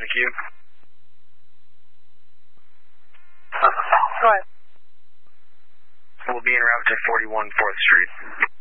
the queue. Go ahead. We'll be en route to 41 4th Street.